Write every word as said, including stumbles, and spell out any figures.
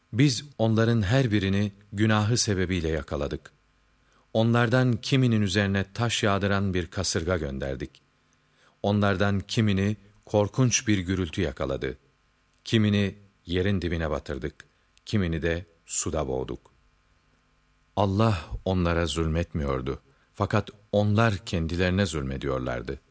Biz onların her birini günahı sebebiyle yakaladık. Onlardan kiminin üzerine taş yağdıran bir kasırga gönderdik. Onlardan kimini korkunç bir gürültü yakaladı. Kimini yerin dibine batırdık. Kimini de suda boğduk. Allah onlara zulmetmiyordu. Fakat onlar kendilerine zulmediyorlardı.